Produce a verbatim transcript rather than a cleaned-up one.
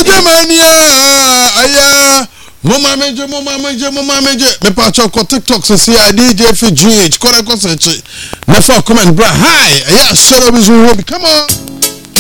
Germania aya mama meje mama meje mama meje me pa cho ko TikTok se see D J F G H ko ko search na for comment bra hi aya so be come on